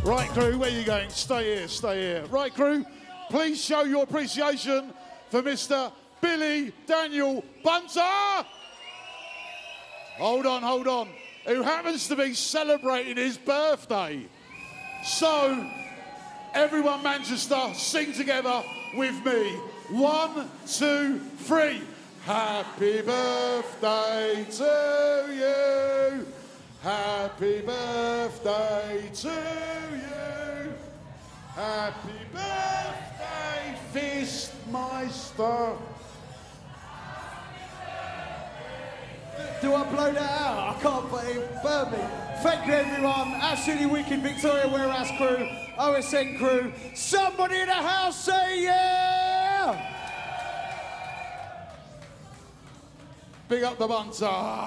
Right, crew, where are you going? Stay here, stay here. Right, crew, please show your appreciation for Mr. Billy Daniel Bunter. Hold on. Who happens to be celebrating his birthday. So, everyone Manchester, sing together with me. 1, 2, 3. Happy birthday to you. Happy birthday to you. Happy birthday, Fistmeister. Do I blow that out? I can't, but it burned me. Thank you, everyone. Absolutely wicked Victoria Warehouse crew, OSN crew. Somebody in the house say yeah! Big up the Bunter.